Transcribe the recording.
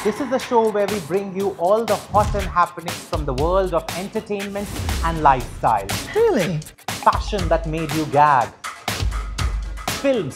This is the show where we bring you all the hot and happenings from the world of entertainment and lifestyle. Really? Fashion that made you gag. Films